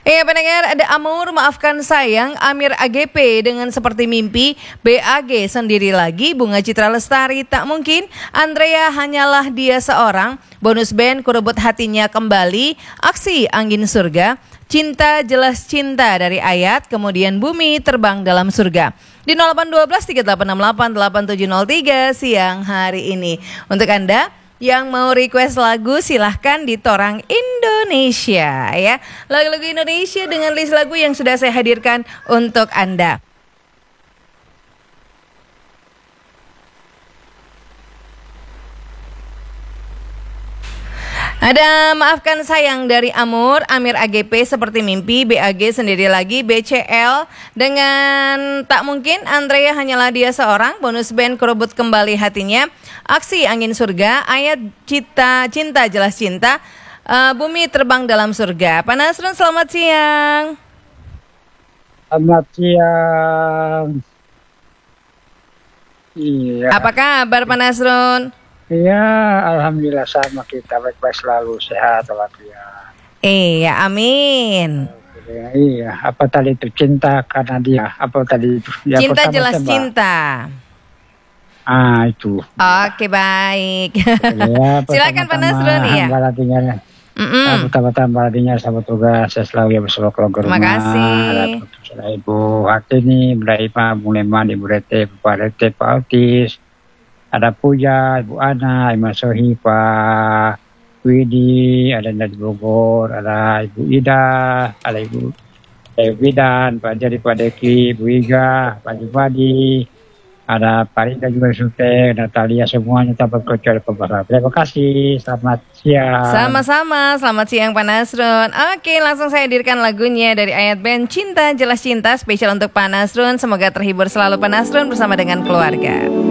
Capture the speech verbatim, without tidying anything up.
Eh pendengar, ada Amur maafkan sayang, Amir A G P dengan seperti mimpi, B A G sendiri lagi, Bunga Citra Lestari tak mungkin, Andrea hanyalah dia seorang, bonus band kurebut hatinya kembali, aksi angin surga, cinta jelas cinta dari Ayat, kemudian bumi terbang dalam surga. Di nol delapan satu dua tiga delapan enam delapan delapan tujuh nol tiga siang hari ini. Untuk Anda yang mau request lagu silahkan di Torang Indonesia ya. Lagu-lagu Indonesia dengan list lagu yang sudah saya hadirkan untuk Anda. Ada maafkan sayang dari Amur, Amir A G P seperti mimpi, B A G sendiri lagi, B C L dengan tak mungkin, Andrea hanyalah dia seorang, bonus band kerebut kembali hatinya, aksi angin surga, Ayat cita cinta jelas cinta, uh, bumi terbang dalam surga. Pak Nasrun selamat siang. Selamat siang. Iya. Apa kabar Pak Nasrun? Iya, alhamdulillah sama kita baik-baik selalu sehat walafiat. Iya, amin. Iya, iya, apa tadi itu cinta karena dia apa tadi itu? Ya, cinta jelas coba. cinta. Ah itu. Oke baik. Ya, silakan Pak Nasrun ya. Baladinya. Mm-mm. Pertama-tama baladinya sahabat tugas saya selalu ya bersama keluarga rumah. Terima kasih. Ada Ibu Hartini, Bunda Ipa, Bu Leman, Ibu Rete, Pak Rete, Pak Autis. Ada Puja, Ibu Ana, Ibu Sohi, Pak Widi, ada dari Bogor, ada Ibu Ida, ada Ibu Ibu Bidan, Pak Jadi, Pak Deki, Ibu Iga, Pak Jubadi, ada Pak Rida juga Sute, Natalia, semuanya tanpa kecuali pembahasan. Terima kasih, selamat siang. Sama-sama, selamat siang Pak Nasrun. Oke, langsung saya hadirkan lagunya dari Ayat Band Cinta Jelas Cinta, spesial untuk Pak Nasrun. Semoga terhibur selalu Pak Nasrun bersama dengan keluarga.